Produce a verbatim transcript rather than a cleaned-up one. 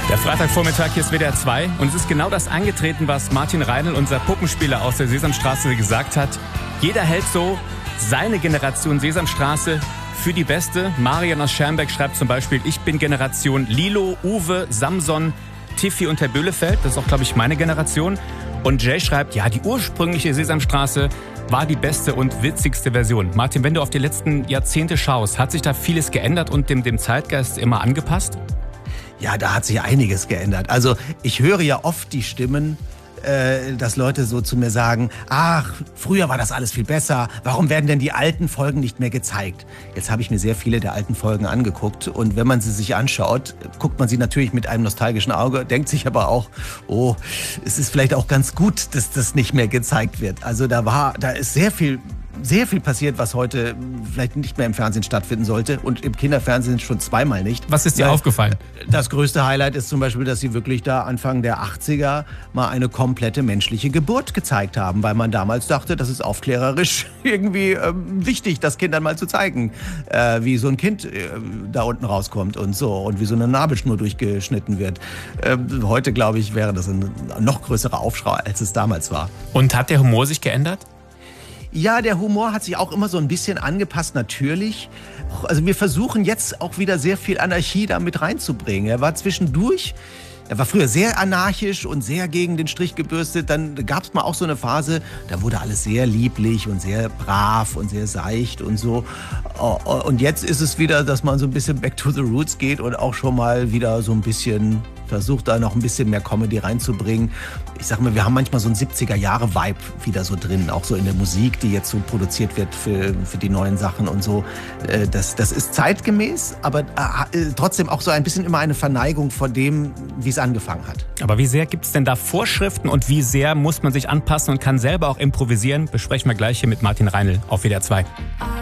Der Freitagvormittag, hier ist W D R zwei und es ist genau das eingetreten, was Martin Reinl, unser Puppenspieler aus der Sesamstraße, gesagt hat. Jeder hält so seine Generation Sesamstraße für die beste. Marian aus Schermbeck schreibt zum Beispiel, ich bin Generation Lilo, Uwe, Samson, Tiffy und Herr Böhlefeld. Das ist auch, glaube ich, meine Generation. Und Jay schreibt, ja, die ursprüngliche Sesamstraße war die beste und witzigste Version. Martin, wenn du auf die letzten Jahrzehnte schaust, hat sich da vieles geändert und dem, dem Zeitgeist immer angepasst? Ja, da hat sich einiges geändert. Also ich höre ja oft die Stimmen, äh, dass Leute so zu mir sagen, ach, früher war das alles viel besser, warum werden denn die alten Folgen nicht mehr gezeigt? Jetzt habe ich mir sehr viele der alten Folgen angeguckt und wenn man sie sich anschaut, guckt man sie natürlich mit einem nostalgischen Auge, denkt sich aber auch, oh, es ist vielleicht auch ganz gut, dass das nicht mehr gezeigt wird. Also da war, da ist sehr viel sehr viel passiert, was heute vielleicht nicht mehr im Fernsehen stattfinden sollte und im Kinderfernsehen schon zweimal nicht. Was ist dir Weil aufgefallen? Das größte Highlight ist zum Beispiel, dass sie wirklich da Anfang der achtziger mal eine komplette menschliche Geburt gezeigt haben, weil man damals dachte, das ist aufklärerisch irgendwie ähm, wichtig, das Kindern mal zu zeigen, äh, wie so ein Kind äh, da unten rauskommt und so und wie so eine Nabelschnur durchgeschnitten wird. Ähm, heute, glaube ich, wäre das ein noch größerer Aufschrei, als es damals war. Und hat der Humor sich geändert? Ja, der Humor hat sich auch immer so ein bisschen angepasst, natürlich. Also wir versuchen jetzt auch wieder sehr viel Anarchie da mit reinzubringen. Er war zwischendurch, er war früher sehr anarchisch und sehr gegen den Strich gebürstet. Dann gab es mal auch so eine Phase, da wurde alles sehr lieblich und sehr brav und sehr seicht und so. Und jetzt ist es wieder, dass man so ein bisschen back to the roots geht und auch schon mal wieder so ein bisschen versucht, da noch ein bisschen mehr Comedy reinzubringen. Ich sag mal, wir haben manchmal so einen siebziger-Jahre-Vibe wieder so drin, auch so in der Musik, die jetzt so produziert wird für, für die neuen Sachen und so. Das, das ist zeitgemäß, aber trotzdem auch so ein bisschen immer eine Verneigung vor dem, wie es angefangen hat. Aber wie sehr gibt es denn da Vorschriften und wie sehr muss man sich anpassen und kann selber auch improvisieren? Besprechen wir gleich hier mit Martin Reinl auf W D R zwei.